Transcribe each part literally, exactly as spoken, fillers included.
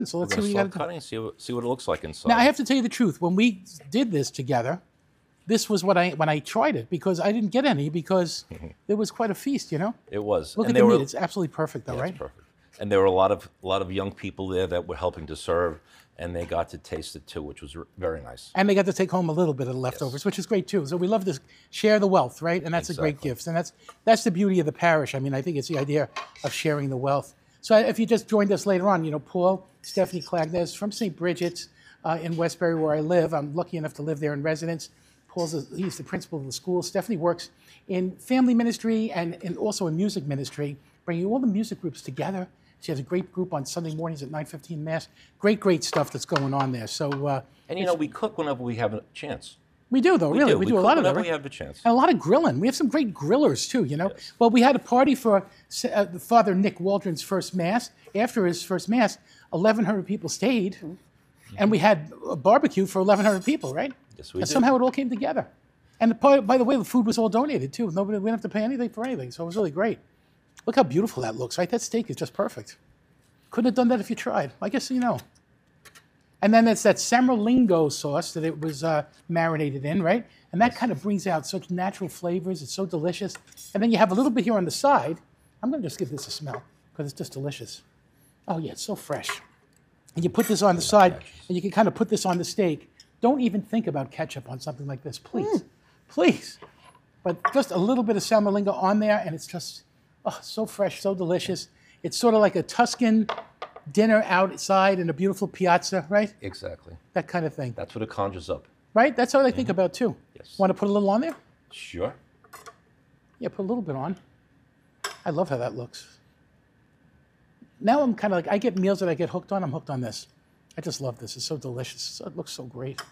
So We're let's see gonna what you start got to do. cutting, see what, see what it looks like inside. Now I have to tell you the truth. When we did this together, this was what I when I tried it because I didn't get any because it was quite a feast, you know. It was. Look And at they the were- meat; it's absolutely perfect, though, Yeah, right? it's perfect. And there were a lot of a lot of young people there that were helping to serve, and they got to taste it too, which was r- very nice. And they got to take home a little bit of the leftovers, which is great too. So we love to share the wealth, right? And that's a great Exactly. gift. And that's that's the beauty of the parish. I mean, I think it's the idea of sharing the wealth. So if you just joined us later on, you know, Paul, Stephanie Clagnes from Saint Bridget's uh, in Westbury, where I live. I'm lucky enough to live there in residence. Paul's a, he's the principal of the school. Stephanie works in family ministry and, and also in music ministry, bringing all the music groups together. She has a great group on Sunday mornings at nine fifteen Mass. Great, great stuff that's going on there. So, uh, And you know, we cook whenever we have a chance. we do, though, We really. do. We, We do a cook lot of that, whenever right? we have the chance. And a lot of grilling. We have some great grillers, too, you know. Yes. Well, we had a party for uh, Father Nick Waldron's first Mass. After his first Mass, eleven hundred people stayed. And we had a barbecue for eleven hundred people, right? Yes, we And did. somehow it all came together. And the, by, by the way, the food was all donated, too. Nobody, we didn't have to pay anything for anything, so it was really great. Look how beautiful that looks, right? That steak is just perfect. Couldn't have done that if you tried. I guess you know. And then it's that Samalingo sauce that it was uh, marinated in, right? And that kind of brings out such natural flavors. It's so delicious. And then you have a little bit here on the side. I'm going to just give this a smell because it's just delicious. Oh, yeah, it's so fresh. And you put this on the side, and you can kind of put this on the steak. Don't even think about ketchup on something like this, please. Please. But just a little bit of Samalingo on there, and it's just oh, so fresh, so delicious. It's sort of like a Tuscan dinner outside in a beautiful piazza, right? Exactly. That kind of thing, That's what it conjures up. right? That's what I think about too. Yes. Want to put a little on there? Sure. Yeah, put a little bit on. I love how that looks. Now I'm kind of like, I get meals that I get hooked on, I'm hooked on this. I just love this. It's so delicious. It looks so great.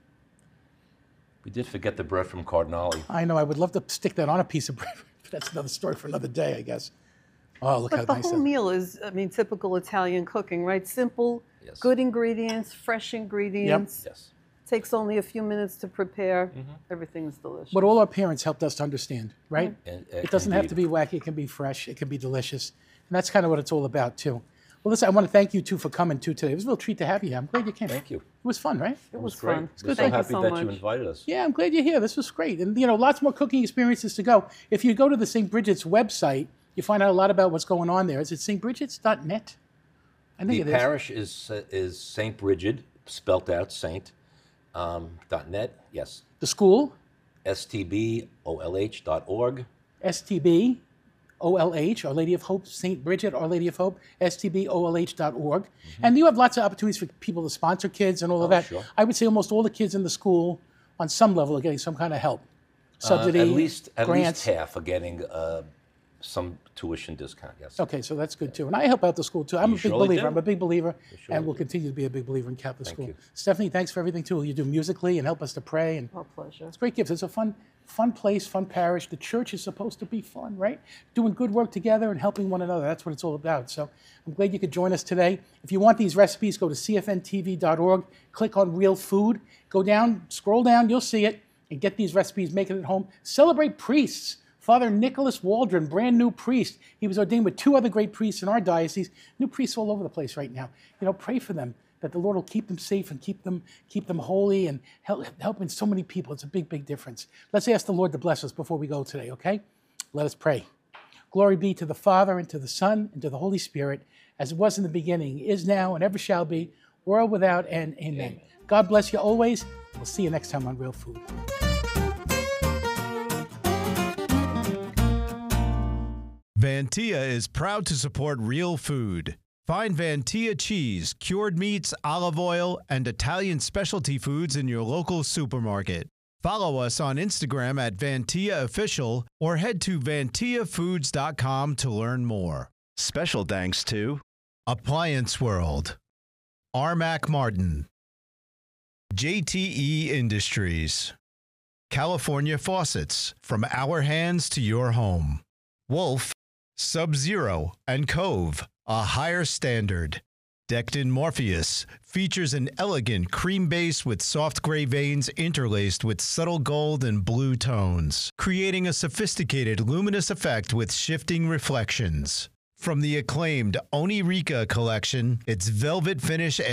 We did forget the bread from Cardinale. I know, I would love to stick that on a piece of bread. But that's another story for another day, I guess. Oh, look But how the nice whole that meal is, I mean, typical Italian cooking, right? Simple, Yes. good ingredients, fresh ingredients. Yes. Takes only a few minutes to prepare. Mm-hmm. Everything's delicious. What all our parents helped us to understand, right? And- It doesn't have to be wacky. It can be fresh. It can be delicious. And that's kind of what it's all about, too. Well, listen, I want to thank you, too, for coming, too, today. It was a real treat to have you here. I'm glad you came. Thank you. It was fun, right? it It was was great. fun. We're so Thank happy you so that much. you invited us. Yeah, I'm glad you're here. This was great. And, you know, lots more cooking experiences to go. If you go to the Saint Bridget's website, you find out a lot about what's going on there. Is it st bridgets dot net? I think The it is. parish is uh, is Saint Bridget, spelt out Saint, um, dot net. Yes. The school, S T B O L H dot org. S T B O L H, Our Lady of Hope, Saint Bridget, Our Lady of Hope, S T B O L H dot org. And you have lots of opportunities for people to sponsor kids and all of Oh, that. sure. I would say almost all the kids in the school, on some level, are getting some kind of help. Subsidy, Uh, at least at grants. least half are getting uh, some tuition discount. Yes. Okay, so that's good too. And I help out the school too. I'm You a big surely believer. do. I'm a big believer surely and will do. continue to be a big believer in Catholic Thank school. you. Stephanie, thanks for everything too. You do musically and help us to pray. And Our pleasure. it's great gifts. It's a fun, fun place, fun parish. The church is supposed to be fun, right? Doing good work together and helping one another. That's what it's all about. So I'm glad you could join us today. If you want these recipes, go to C F N T V dot org, click on Real Food, go down, scroll down, you'll see it, and get these recipes, make it at home. Celebrate priests. Father Nicholas Waldron, brand new priest. He was ordained with two other great priests in our diocese. New priests all over the place right now. You know, pray for them, that the Lord will keep them safe and keep them keep them holy and help helping so many people. It's a big, big difference. Let's ask the Lord to bless us before we go today, okay? Let us pray. Glory be to the Father, and to the Son, and to the Holy Spirit, as it was in the beginning, is now, and ever shall be, world without end. Amen. Amen. God bless you always. We'll see you next time on Real Food. Vantia is proud to support Real Food. Find Vantia cheese, cured meats, olive oil, and Italian specialty foods in your local supermarket. Follow us on Instagram at Vantia Official or head to vantia foods dot com to learn more. Special thanks to Appliance World, Armac Martin, J T E Industries, California Faucets, from our hands to your home, Wolf, Sub-Zero, and Cove, a higher standard. Decked in Morpheus features an elegant cream base with soft gray veins interlaced with subtle gold and blue tones, creating a sophisticated luminous effect with shifting reflections. From the acclaimed Onirica collection, its velvet finish